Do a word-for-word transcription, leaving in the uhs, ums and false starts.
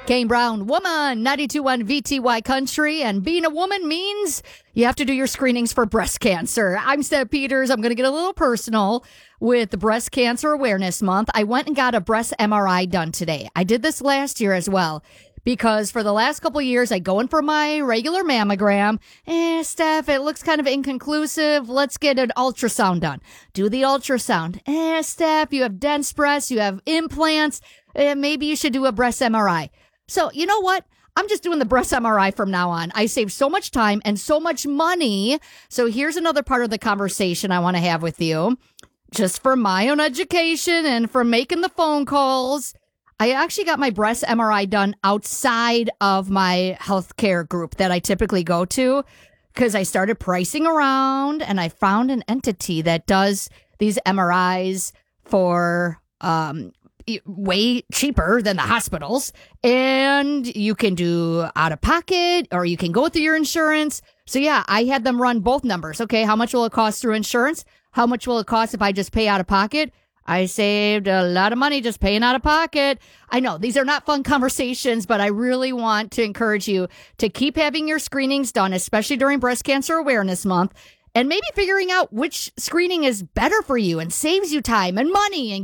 Kane Brown, woman, ninety-two point one V T Y Country. And being a woman means you have to do your screenings for breast cancer. I'm Steph Peters. I'm going to get a little personal with the Breast Cancer Awareness Month. I went and got a breast M R I done today. I did this last year as well. Because for the last couple of years, I go in for my regular mammogram. Eh, Steph, it looks kind of inconclusive. Let's get an ultrasound done. Do the ultrasound. Eh, Steph, you have dense breasts. You have implants. Eh, maybe you should do a breast M R I. So, you know what? I'm just doing the breast M R I from now on. I save so much time and so much money. So here's another part of the conversation I want to have with you. Just for my own education and for making the phone calls. I actually got my breast M R I done outside of my healthcare group that I typically go to because I started pricing around and I found an entity that does these M R Is for um, way cheaper than the hospitals. And you can do out of pocket or you can go through your insurance. So, yeah, I had them run both numbers. Okay, how much will it cost through insurance? How much will it cost if I just pay out of pocket? I saved a lot of money just paying out of pocket. I know these are not fun conversations, but I really want to encourage you to keep having your screenings done, especially during Breast Cancer Awareness Month, and maybe figuring out which screening is better for you and saves you time and money and